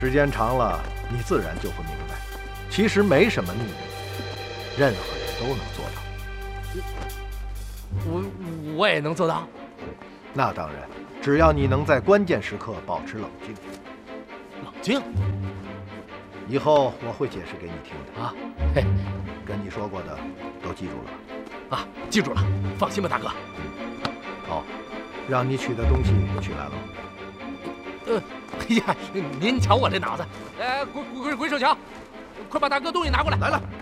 时间长了，你自然就会明白，其实没什么秘密，任何人都能做到。 我也能做到。 那当然，只要你能在关键时刻保持冷静。 冷静。 以后我会解释给你听的啊。嘿， 跟你说过的都记住了吧？啊，记住了。放心吧，大哥。 好，让你取的东西取来了。 哎呀，您瞧我这脑子！鬼手桥，快把大哥东西拿过来！ 来了。